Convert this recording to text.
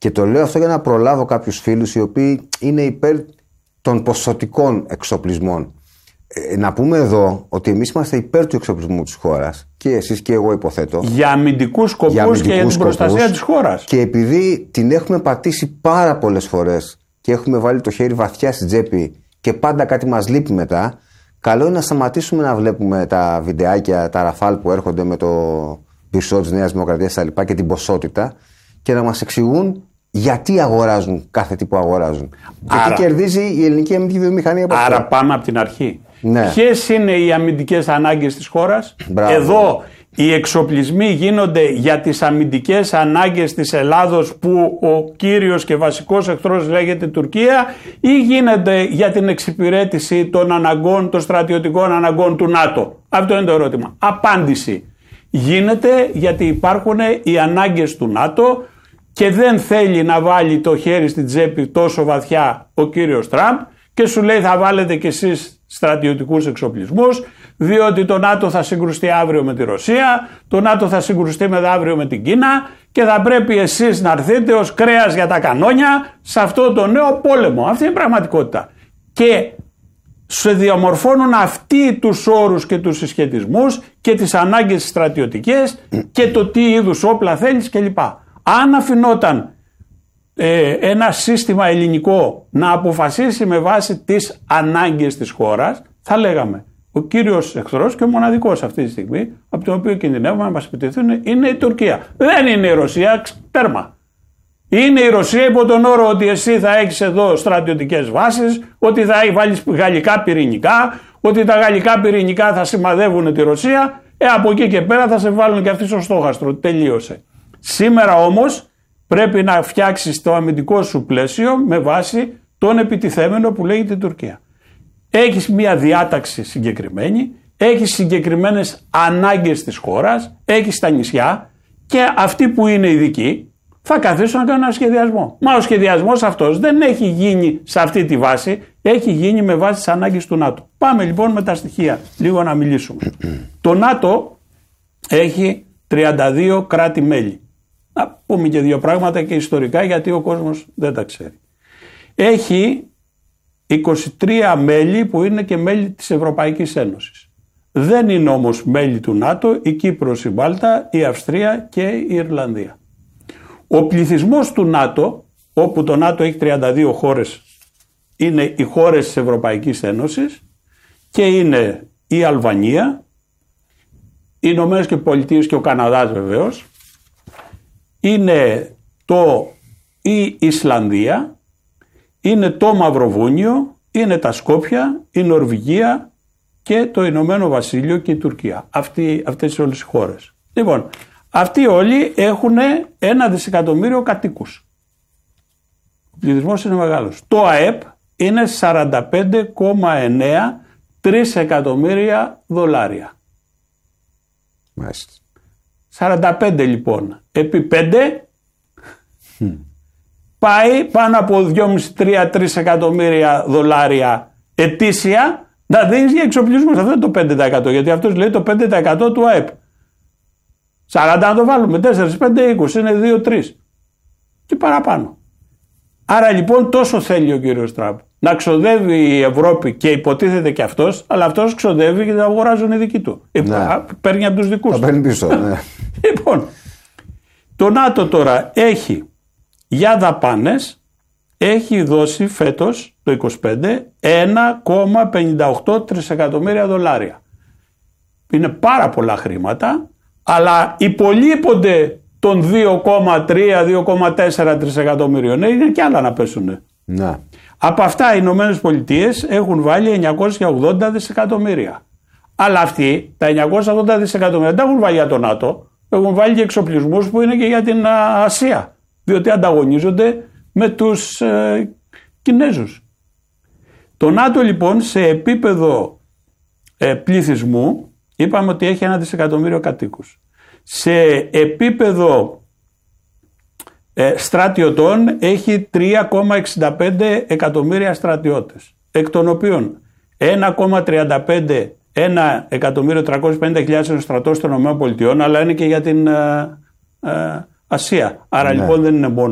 Και το λέω αυτό για να προλάβω κάποιους φίλους οι οποίοι είναι υπέρ των ποσοτικών εξοπλισμών. Να πούμε εδώ ότι εμείς είμαστε υπέρ του εξοπλισμού της χώρας, και εσείς και εγώ υποθέτω. Για αμυντικούς σκοπούς και για την προστασία της χώρας. Και επειδή την έχουμε πατήσει πάρα πολλές φορές και έχουμε βάλει το χέρι βαθιά στην τσέπη και πάντα κάτι μας λείπει μετά, καλό είναι να σταματήσουμε να βλέπουμε τα βιντεάκια, τα ραφάλ που έρχονται με το πυρσό της Νέας Δημοκρατίας τα λοιπά και την ποσότητα, και να μας εξηγούν γιατί αγοράζουν κάθε τι που αγοράζουν. Και τι κερδίζει η ελληνική αμυντική βιομηχανία από αυτό. Άρα πάμε από την αρχή. Ναι. Ποιες είναι οι αμυντικές ανάγκες της χώρας? Μπράβο. Εδώ οι εξοπλισμοί γίνονται για τις αμυντικές ανάγκες της Ελλάδος, που ο κύριος και βασικός εχθρός λέγεται Τουρκία, ή γίνεται για την εξυπηρέτηση των αναγκών, των στρατιωτικών αναγκών του ΝΑΤΟ? Αυτό είναι το ερώτημα. Απάντηση. Γίνεται γιατί υπάρχουν οι ανάγκες του ΝΑΤΟ και δεν θέλει να βάλει το χέρι στην τσέπη τόσο βαθιά ο κύριος Τραμπ και σου λέει θα βάλετε κι εσείς στρατιωτικούς εξοπλισμούς, διότι το ΝΑΤΟ θα συγκρουστεί αύριο με τη Ρωσία, το ΝΑΤΟ θα συγκρουστεί μεθαύριο με την Κίνα και θα πρέπει εσείς να έρθετε ως κρέας για τα κανόνια σε αυτό το νέο πόλεμο. Αυτή είναι η πραγματικότητα. Και σε διαμορφώνουν αυτοί τους όρους και τους συσχετισμούς και τις ανάγκες στρατιωτικές και το τι είδους όπλα θέλεις κλπ. Αν αφινόταν ένα σύστημα ελληνικό να αποφασίσει με βάση τις ανάγκες της χώρας, θα λέγαμε ο κύριος εχθρός και ο μοναδικός αυτή τη στιγμή από τον οποίο κινδυνεύουμε να μας επιτεθούν είναι η Τουρκία. Δεν είναι η Ρωσία, τέρμα. Είναι η Ρωσία υπό τον όρο ότι εσύ θα έχεις εδώ στρατιωτικές βάσεις, ότι θα βάλεις γαλλικά πυρηνικά, ότι τα γαλλικά πυρηνικά θα σημαδεύουν τη Ρωσία, από εκεί και πέρα θα σε βάλουν και αυτοί στο στόχαστρο. Τελείωσε. Σήμερα όμως πρέπει να φτιάξεις το αμυντικό σου πλαίσιο με βάση τον επιτιθέμενο που λέγεται Τουρκία. Έχεις μια διάταξη συγκεκριμένη, έχεις συγκεκριμένες ανάγκες της χώρας, έχεις τα νησιά και αυτοί που είναι ειδικοί θα καθίσουν να κάνουν ένα σχεδιασμό. Μα ο σχεδιασμός αυτός δεν έχει γίνει σε αυτή τη βάση, έχει γίνει με βάση τις ανάγκες του ΝΑΤΟ. Πάμε λοιπόν με τα στοιχεία, λίγο να μιλήσουμε. Το ΝΑΤΟ έχει 32 κράτη-μέλη. Να πούμε και δύο πράγματα και ιστορικά γιατί ο κόσμος δεν τα ξέρει. Έχει 23 μέλη που είναι και μέλη της Ευρωπαϊκής Ένωσης. Δεν είναι όμως μέλη του ΝΑΤΟ η Κύπρος, η Μάλτα, η Αυστρία και η Ιρλανδία. Ο πληθυσμός του ΝΑΤΟ, όπου το ΝΑΤΟ έχει 32 χώρες, είναι οι χώρες της Ευρωπαϊκής Ένωσης και είναι η Αλβανία, οι Ηνωμένες Πολιτείες και ο Καναδάς βεβαίως, είναι η Ισλανδία, είναι το Μαυροβούνιο, είναι τα Σκόπια, η Νορβηγία και το Ηνωμένο Βασίλειο και η Τουρκία. Αυτές όλες οι χώρες. Λοιπόν, αυτοί όλοι έχουν 1 δισεκατομμύριο κατοίκους. Ο πληθυσμός είναι μεγάλος. Το ΑΕΠ είναι 45,9 τρισεκατομμύρια δολάρια. Μάλιστα. 45 λοιπόν επί 5 πάει πάνω από 2,5-3 εκατομμύρια δολάρια ετήσια να δίνεις για εξοπλισμούς. Αυτό είναι το 5%, γιατί αυτός λέει το 5% του ΑΕΠ. 40 να το βάλουμε, 4-5-20 είναι 2-3 και παραπάνω. Άρα λοιπόν τόσο θέλει ο κύριος Τραμπ να ξοδεύει η Ευρώπη και υποτίθεται και αυτός, αλλά αυτός ξοδεύει και θα αγοράζουν οι δικοί του. Παίρνει από τους δικούς του. Παίρνει πίσω, ναι. Λοιπόν, το ΝΑΤΟ τώρα έχει για δαπάνες, έχει δώσει φέτος το 25 1,58 τρισεκατομμύρια δολάρια. Είναι πάρα πολλά χρήματα, αλλά υπολείπονται των 2,3-2,4 τρισεκατομμύριων. Είναι και άλλα να πέσουν. Να. Από αυτά οι Ηνωμένες Πολιτείες έχουν βάλει 980 δισεκατομμύρια. Αλλά αυτοί τα 980 δισεκατομμύρια δεν τα έχουν βάλει για το ΝΑΤΟ, έχουν βάλει και εξοπλισμούς που είναι και για την Ασία. Διότι ανταγωνίζονται με τους Κινέζους. Το ΝΑΤΟ λοιπόν σε επίπεδο πληθυσμού είπαμε ότι έχει 1 δισεκατομμύριο κατοίκους. Σε επίπεδο στρατιωτών έχει 3,65 εκατομμύρια στρατιώτες, εκ των οποίων 1,350.000 είναι ο στρατός των ΗΠΑ, αλλά είναι και για την Ασία. Άρα λοιπόν δεν είναι μόνο